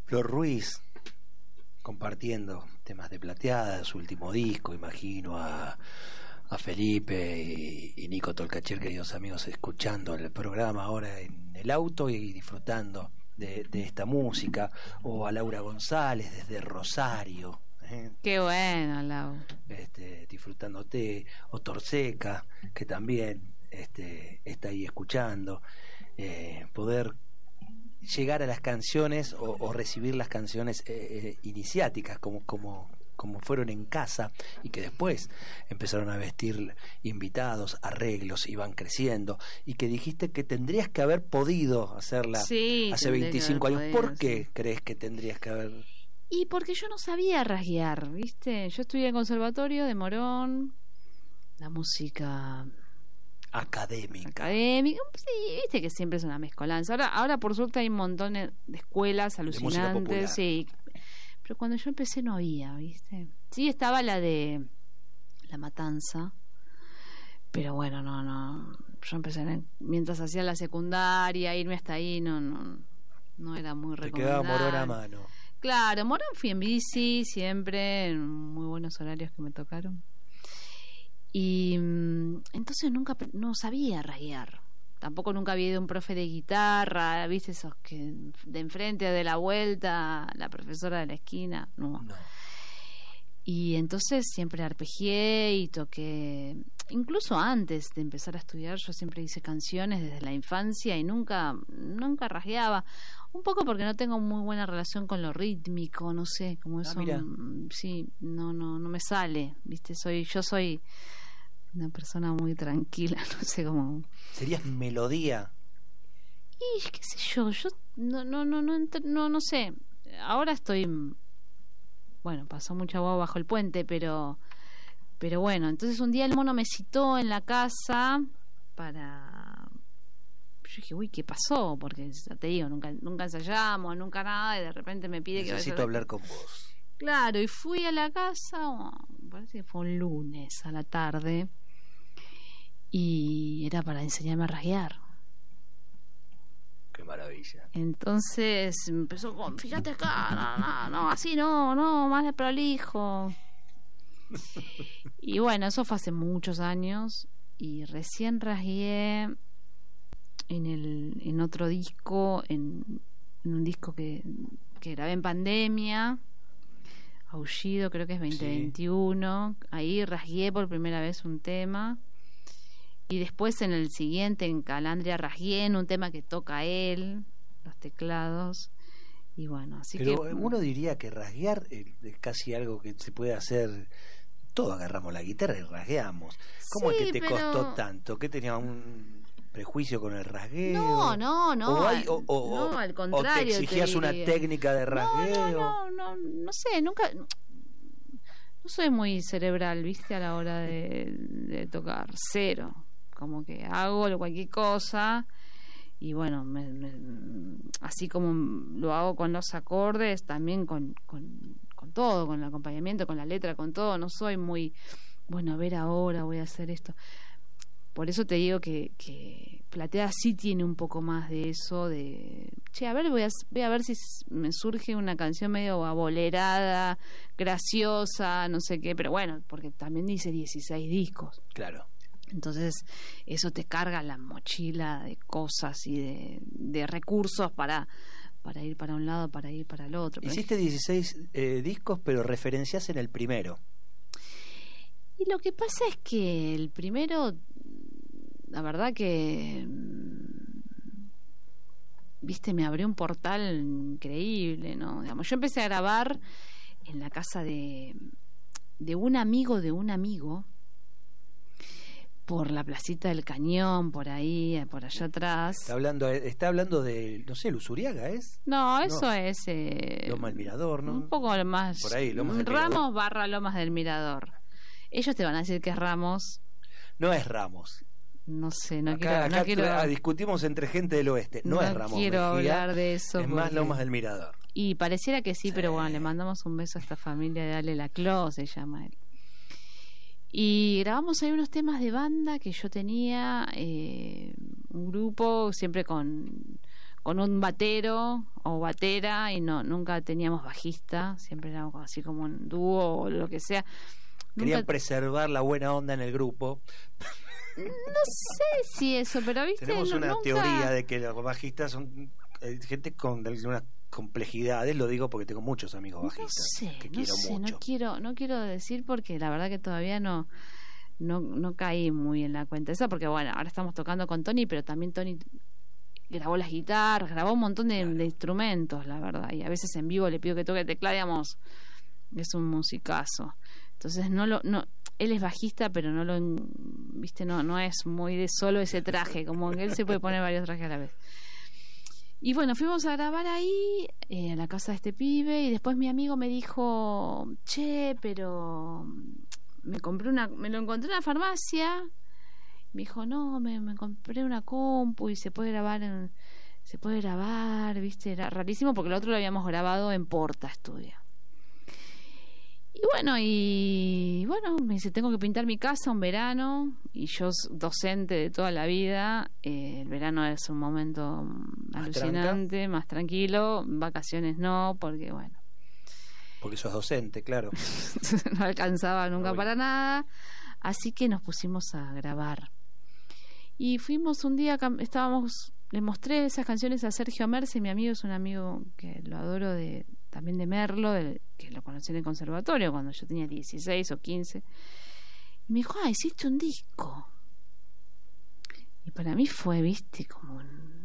Flor Ruiz, compartiendo temas de Plateada, su último disco, imagino a Felipe y Nico Tolcacher, queridos amigos, escuchando el programa ahora en el auto y disfrutando de esta música, o a Laura González desde Rosario. Qué bueno, Lau. Disfrutándote, o Torseca, que también está ahí escuchando, poder llegar a las canciones o recibir las canciones iniciáticas como fueron en casa, y que después empezaron a vestir invitados, arreglos, y van creciendo, y que dijiste que tendrías que haber podido hacerla hace 25 años. ¿Por qué crees que tendrías que haber? Y porque yo no sabía rasguear, ¿viste? Yo estudié en el Conservatorio de Morón, la música académica. Sí, viste que siempre es una mezcolanza. Ahora por suerte hay un montón de escuelas alucinantes, sí. Pero cuando yo empecé no había, ¿viste? Sí, estaba la de La Matanza, pero bueno, no. Yo empecé mientras hacía la secundaria, irme hasta ahí no era muy recomendable. Te quedaba Morón a mano. Claro, Morón fui en bici siempre, en muy buenos horarios que me tocaron. Y entonces no sabía rasguear. Tampoco nunca había ido un profe de guitarra, ¿viste? Esos que de enfrente, de la vuelta, la profesora de la esquina. No. Y entonces siempre arpegié y toqué. Incluso antes de empezar a estudiar, yo siempre hice canciones desde la infancia y nunca rasgueaba. Un poco porque no tengo muy buena relación con lo rítmico, no sé, como eso. Mira. Sí, no me sale, ¿viste? Yo soy una persona muy tranquila, no sé cómo. ¿Serías melodía? Y qué sé yo no sé. Ahora estoy, bueno, pasó mucha agua bajo el puente, pero bueno, entonces un día el mono me citó en la casa para. Yo dije, uy, ¿qué pasó? Porque ya te digo, nunca ensayamos, nunca nada, y de repente me pide Necesito hablar con vos. Claro, y fui a la casa, parece que fue un lunes a la tarde, y era para enseñarme a rasguear. Qué maravilla. Entonces empezó con, fíjate acá, no, así no, más de prolijo. Y bueno, eso fue hace muchos años, y recién rasgué en otro disco, en un disco que grabé en pandemia, Aullido, creo que es 2021. Sí. Ahí rasgué por primera vez un tema, y después en el siguiente, en Calandria, rasgué en un tema que toca él, los teclados. Y bueno, así pero que uno diría que rasguear es casi algo que se puede hacer. Todos agarramos la guitarra y rasgueamos. ¿Cómo sí, es que te costó tanto? ¿Qué tenías un prejuicio con el rasgueo? No, al contrario. ¿O te exigías una técnica de rasgueo? No sé, nunca. No soy muy cerebral, ¿viste? A la hora de tocar, cero. Como que hago cualquier cosa, y bueno, así como lo hago con los acordes, también con todo, con el acompañamiento, con la letra, con todo. No soy muy, bueno, a ver, ahora voy a hacer esto. Por eso te digo que Plateada sí tiene un poco más de eso, de che, a ver, voy a ver si me surge una canción medio abolerada, graciosa, no sé qué, pero bueno, porque también dice 16 discos. Claro. Entonces eso te carga la mochila de cosas y de recursos para ir para un lado, para ir para el otro. Hiciste 16 discos, pero referencias en el primero. Y lo que pasa es que el primero, la verdad que viste, me abrió un portal increíble, ¿no? Digamos, yo empecé a grabar en la casa de un amigo por la placita del Cañón, por ahí, por allá atrás. Está hablando de, no sé, Luzuriaga, ¿es? No, eso es Loma del Mirador, ¿no? Un poco más por ahí, Lomas del Ramos / Lomas del Mirador. Ellos te van a decir que es Ramos. No es Ramos. No sé, acá quiero discutimos entre gente del oeste. No es Ramos quiero Mejía, hablar de eso. Es más Lomas del Mirador. Y pareciera que sí, pero bueno, le mandamos un beso a esta familia de Ale Laclau, se llama él. Y grabamos ahí unos temas de banda que yo tenía, un grupo siempre con con un batero o batera, y nunca teníamos bajista, siempre era así como un dúo o lo que sea. Querían preservar la buena onda en el grupo. No sé si eso, pero viste, tenemos una nunca... teoría de que los bajistas son gente con algunas complejidades, lo digo porque tengo muchos amigos bajistas que quiero mucho. No quiero decir, porque la verdad que todavía no caí muy en la cuenta esa, porque bueno, ahora estamos tocando con Tony, pero también Tony grabó las guitarras, grabó un montón de instrumentos, la verdad, y a veces en vivo le pido que toque teclado, digamos, es un musicazo. Entonces él es bajista, pero no es muy de solo ese traje, como que él se puede poner varios trajes a la vez. Y bueno, fuimos a grabar ahí, a la casa de este pibe, y después mi amigo me dijo, che, pero me lo encontré en la farmacia. Me dijo, no, me compré una compu y se puede grabar, viste, era rarísimo porque el otro lo habíamos grabado en Porta Studio. Y bueno, me dice, tengo que pintar mi casa un verano, y yo docente de toda la vida, el verano es un momento alucinante, más tranquilo, vacaciones no, porque bueno. Porque sos docente, claro. No alcanzaba nunca para nada, así que nos pusimos a grabar. Y fuimos un día, le mostré esas canciones a Sergio Merce, mi amigo, es un amigo que lo adoro también de Merlo, que lo conocí en el conservatorio cuando yo tenía 16 o 15. Y me dijo, hiciste un disco. Y para mí fue, viste, como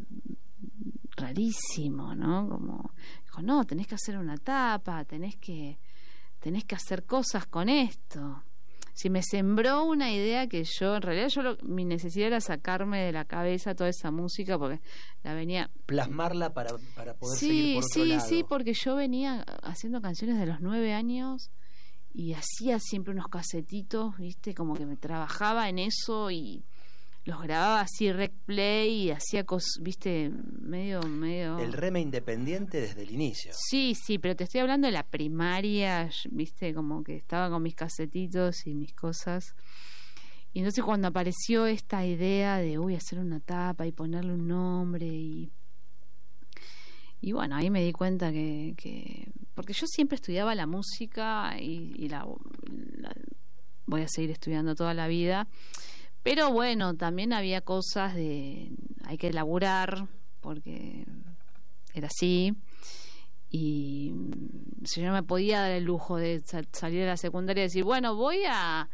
rarísimo, ¿no? Como, dijo, no, tenés que hacer una tapa, tenés que hacer cosas con esto. Si me sembró una idea que en realidad mi necesidad era sacarme de la cabeza toda esa música, porque la venía... Plasmarla para poder seguir por otro lado. Sí, porque yo venía haciendo canciones de los 9 años y hacía siempre unos casetitos, viste, como que me trabajaba en eso y los grababa así, rec play, y hacía cosas, viste, medio... El reme independiente desde el inicio. Sí, pero te estoy hablando de la primaria, viste, como que estaba con mis casetitos y mis cosas. Y entonces cuando apareció esta idea de hacer una tapa y ponerle un nombre, y bueno, ahí me di cuenta que porque yo siempre estudiaba la música y la voy a seguir estudiando toda la vida. Pero bueno, también había cosas hay que laburar, porque era así, y si yo no me podía dar el lujo de salir de la secundaria y decir, bueno, voy a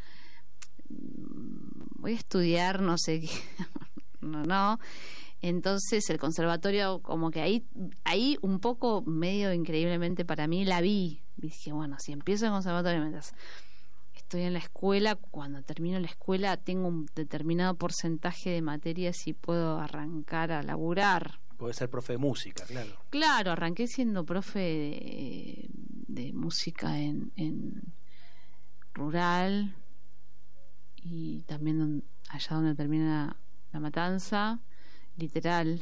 estudiar no sé qué. no. Entonces el conservatorio, como que ahí un poco, medio increíblemente para mí, la vi. Dije, bueno, si empiezo el conservatorio, mientras estoy en la escuela, cuando termino la escuela tengo un determinado porcentaje de materias y puedo arrancar a laburar. Puede ser profe de música, claro. Claro, arranqué siendo profe de música en rural, y también allá donde termina La Matanza, literal.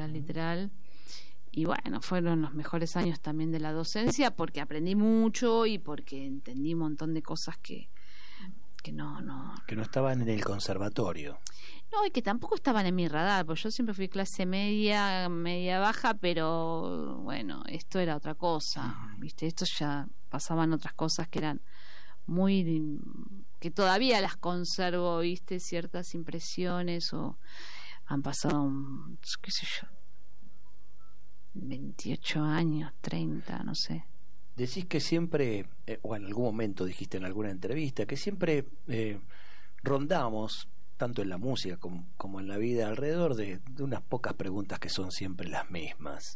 Y bueno, fueron los mejores años también de la docencia, porque aprendí mucho y porque entendí un montón de cosas que no estaban en el conservatorio. No, y que tampoco estaban en mi radar, porque yo siempre fui clase media baja, pero bueno, esto era otra cosa, ¿viste? Esto ya pasaban otras cosas que eran que todavía las conservo, ¿viste? Ciertas impresiones, o han pasado, qué sé yo, 28 años, 30, no sé. Decís que siempre, o en algún momento dijiste en alguna entrevista, que siempre rondamos, tanto en la música como en la vida, alrededor de unas pocas preguntas que son siempre las mismas.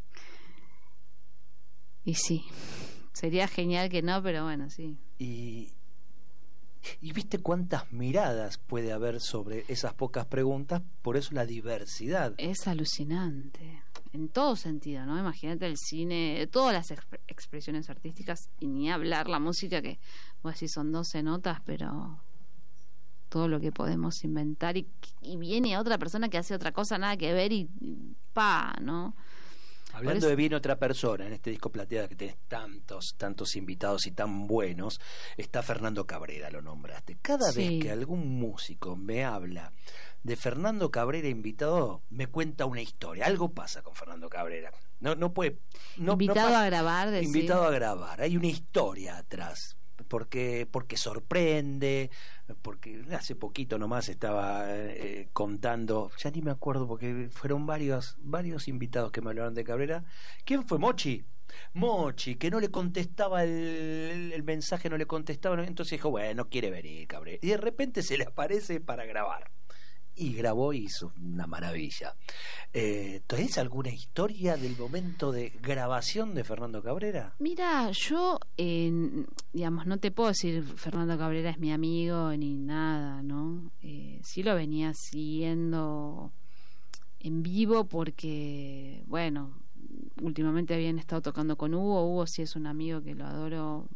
Y sí, sería genial que no, pero bueno, sí. Y viste cuántas miradas puede haber sobre esas pocas preguntas, por eso la diversidad. Es alucinante, en todo sentido, ¿no? Imagínate el cine, todas las expresiones artísticas, y ni hablar la música, que vos decís son 12 notas, pero todo lo que podemos inventar, y viene otra persona que hace otra cosa, nada que ver, y ¿no? Hablando de Viene otra persona, en este disco Plateada que tenés tantos invitados y tan buenos, está Fernando Cabrera, lo nombraste. Cada vez que algún músico me habla de Fernando Cabrera invitado, me cuenta una historia. Algo pasa con Fernando Cabrera. No puede. Invitado a grabar, decir. Invitado a grabar. Hay una historia atrás. Porque sorprende, porque hace poquito nomás estaba contando, ya ni me acuerdo porque fueron varios invitados que me hablaron de Cabrera. ¿Quién fue? Mochi, que no le contestaba el mensaje, no le contestaba, entonces dijo, bueno, no quiere venir Cabrera, y de repente se le aparece para grabar. Y grabó y hizo una maravilla. ¿Tenés alguna historia del momento de grabación de Fernando Cabrera? Mira, yo, digamos, no te puedo decir Fernando Cabrera es mi amigo ni nada, ¿no? Sí lo venía siguiendo en vivo porque, bueno, últimamente habían estado tocando con Hugo. Hugo sí es un amigo que lo adoro.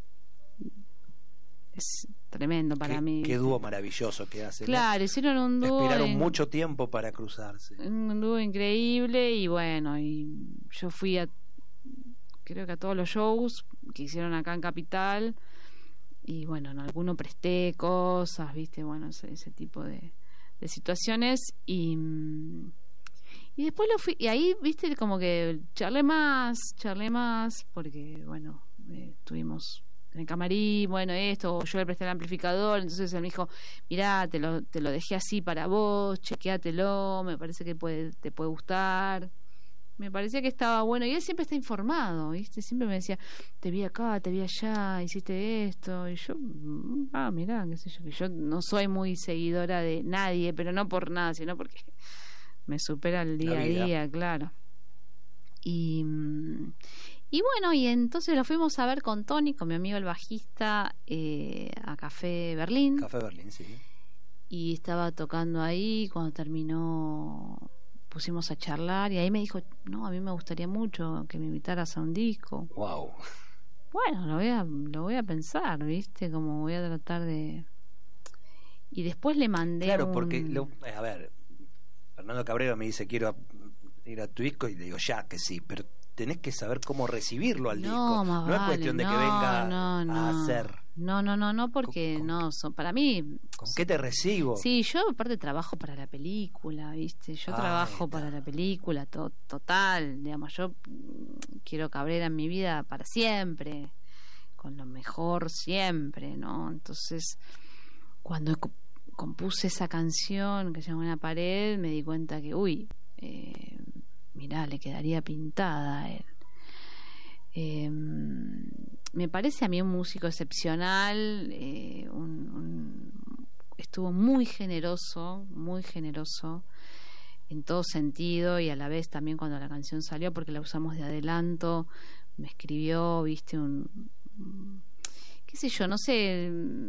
Es tremendo para mí. Qué dúo maravilloso que hacen. Claro, hicieron un dúo. Esperaron mucho tiempo para cruzarse. Un dúo increíble y bueno, y yo fui creo que a todos los shows que hicieron acá en Capital y bueno, en alguno presté cosas, viste, bueno, ese tipo de situaciones y después lo fui, y ahí, viste, como que charlé más porque bueno, estuvimos en el camarín, bueno, esto, yo le presté el amplificador, entonces él me dijo, mirá, te lo dejé así para vos, chequéatelo, me parece que te puede gustar. Me parecía que estaba bueno, y él siempre está informado, ¿viste? Siempre me decía, te vi acá, te vi allá, hiciste esto, y yo, mirá, qué sé yo, que yo no soy muy seguidora de nadie, pero no por nada, sino porque me supera el día a día, claro. Y bueno, y entonces lo fuimos a ver con Tony, con mi amigo el bajista, a Café Berlín. Café Berlín, sí. Y estaba tocando ahí, cuando terminó pusimos a charlar y ahí me dijo, no, a mí me gustaría mucho que me invitaras a un disco. Wow. Bueno, lo voy a pensar, ¿viste? Como voy a tratar de... Y después le mandé porque, a ver, Fernando Cabrera me dice, quiero ir a tu disco, y le digo, ya que sí, pero tenés que saber cómo recibirlo al disco. No es cuestión de que venga a hacer. No, porque para mí... ¿Con qué te recibo? Sí, yo aparte trabajo para la película, ¿viste? Yo trabajo para la película, total, digamos, yo quiero Cabrera en mi vida para siempre, con lo mejor siempre, ¿no? Entonces, cuando compuse esa canción que se llama Una pared, me di cuenta que, mirá, le quedaría pintada a él. Me parece a mí un músico excepcional, estuvo muy generoso en todo sentido, y a la vez también cuando la canción salió, porque la usamos de adelanto, me escribió, viste, qué sé yo, no sé,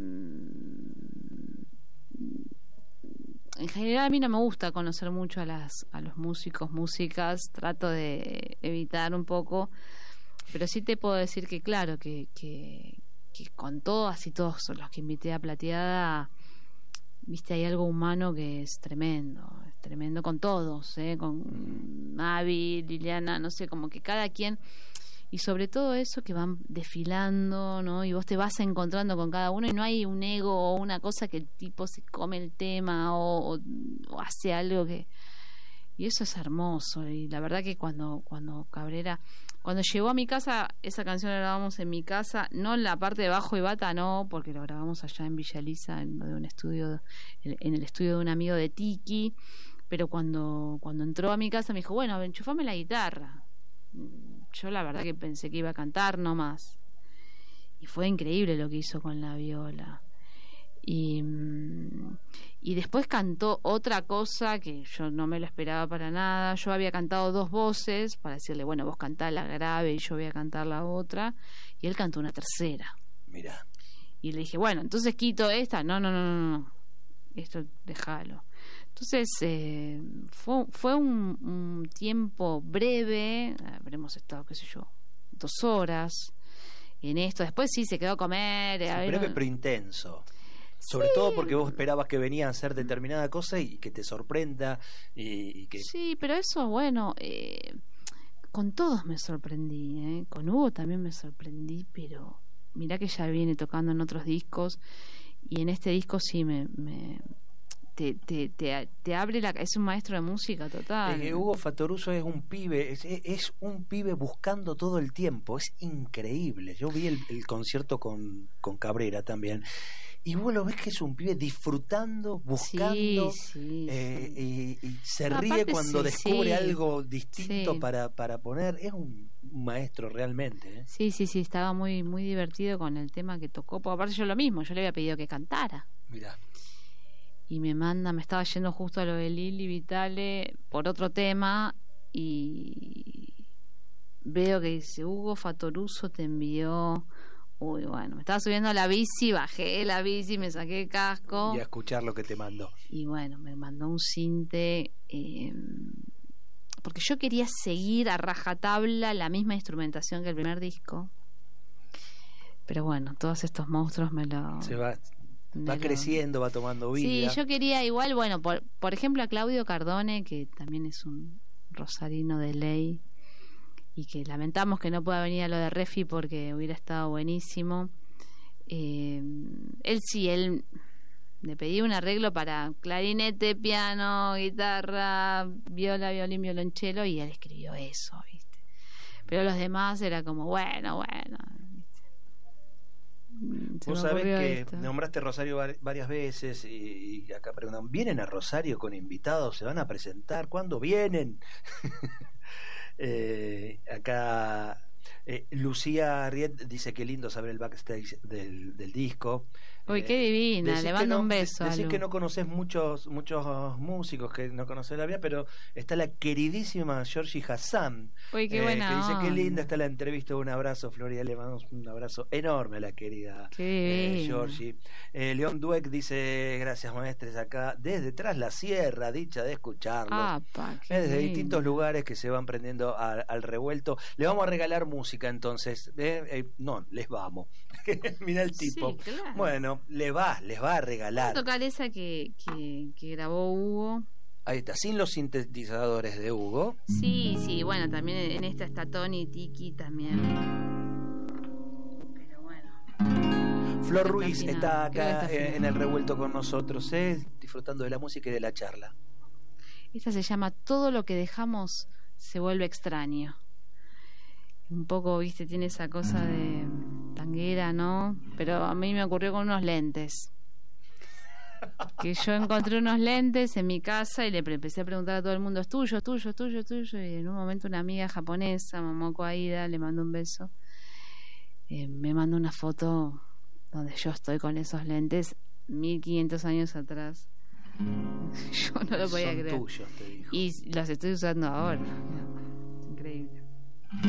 en general a mí no me gusta conocer mucho a los músicas, trato de evitar un poco, pero sí te puedo decir que claro, que con todas y todos los que invité a Plateada, viste, hay algo humano que es tremendo con todos, con Mavi, Liliana, no sé, como que cada quien, y sobre todo eso que van desfilando, ¿no? Y vos te vas encontrando con cada uno y no hay un ego o una cosa que el tipo se come el tema o hace algo que... Y eso es hermoso, y la verdad que cuando Cabrera, cuando llegó a mi casa, esa canción la grabamos en mi casa, no en la parte de bajo y bata, no, porque lo grabamos allá en Villa Elisa, en el estudio de un amigo de Tiki, pero cuando entró a mi casa me dijo, bueno, enchufame la guitarra. Yo la verdad que pensé que iba a cantar nomás, y fue increíble lo que hizo con la viola. Y después cantó otra cosa que yo no me lo esperaba para nada. Yo había cantado 2 voces para decirle, bueno, vos cantá la grave y yo voy a cantar la otra, y él cantó una tercera. Mirá. Y le dije, bueno, entonces quito esta. No, esto déjalo. Entonces fue un tiempo breve, habremos estado, qué sé yo, 2 horas en esto. Después sí se quedó a comer. Breve pero intenso. Sobre todo porque vos esperabas que venía a hacer determinada cosa y que te sorprenda y que... Sí, pero eso, bueno, con todos me sorprendí, ¿eh? Con Hugo también me sorprendí, pero mirá que ya viene tocando en otros discos, y en este disco sí te abre es un maestro de música total. Hugo Fattoruso es un pibe, es un pibe buscando todo el tiempo, es increíble. Yo vi el concierto con Cabrera también, y vos lo ves que es un pibe disfrutando, buscando, sí. Y se ríe cuando descubre algo distinto sí. para poner. Es un maestro realmente, ¿eh? Sí, estaba muy, muy divertido con el tema que tocó, porque aparte yo lo mismo, yo le había pedido que cantara. Mirá. Y me estaba yendo justo a lo de Lili Vitale por otro tema, y veo que dice: Hugo Fattoruso te envió. Uy, bueno, me estaba subiendo a la bici, bajé la bici, me saqué el casco. Y a escuchar lo que te mandó. Y bueno, me mandó un cinte, porque yo quería seguir a rajatabla la misma instrumentación que el primer disco. Pero bueno, todos estos monstruos va creciendo, va tomando vida. Sí, yo quería igual, bueno, por ejemplo a Claudio Cardone, que también es un rosarino de ley, y que lamentamos que no pueda venir a lo de Refi porque hubiera estado buenísimo. Él le pedí un arreglo para clarinete, piano, guitarra, viola, violín, violonchelo, y él escribió eso, ¿viste? Pero los demás era como, bueno, Vos sabés que nombraste Rosario varias veces, y acá preguntan: ¿vienen a Rosario con invitados? ¿Se van a presentar? ¿Cuándo vienen? Acá Lucía Arriet dice: qué lindo saber el backstage del disco. Uy, qué divina, le mando un beso. Decís que no conoces muchos músicos, que no conoces la vida, pero está la queridísima Georgie Hassan. Uy, qué buena que dice: onda. qué linda está la entrevista, un abrazo, Floria. Le mandamos un abrazo enorme a la querida Georgie. León Dueck dice: gracias, maestres, acá desde Tras la Sierra, dicha de escucharlos. Desde distintos lugares que se van prendiendo al revuelto. Le vamos a regalar música entonces. No, les vamos. Mira el tipo. Sí, claro. Bueno, les va a regalar. Vamos a tocar esa que grabó Hugo. Ahí está, sin los sintetizadores de Hugo. Sí, bueno, también en esta está Tony Tiki también. Pero bueno. Flor Ruiz está acá en el revuelto con nosotros, disfrutando de la música y de la charla. Esta se llama Todo lo que dejamos se vuelve extraño. Un poco, viste, tiene esa cosa de tanguera, ¿no? Pero a mí me ocurrió con unos lentes. Que yo encontré unos lentes en mi casa y le empecé a preguntar a todo el mundo: ¿es tuyo, es tuyo, es tuyo, es tuyo? Y en un momento una amiga japonesa, Momoko Aida, le mandó un beso. Me mandó una foto donde yo estoy con esos lentes 1500 años atrás. Yo no lo podía creer. Son tuyos, te dijo. Y los estoy usando ahora.